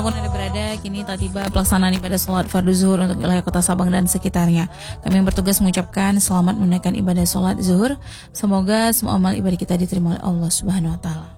Walaupun Anda berada, kini telah tiba pelaksanaan ibadah sholat fardu zuhur untuk wilayah kota Sabang dan sekitarnya. Kami yang bertugas mengucapkan selamat menunaikan ibadah sholat zuhur. Semoga semua amal ibadah kita diterima oleh Allah Subhanahu wa Ta'ala.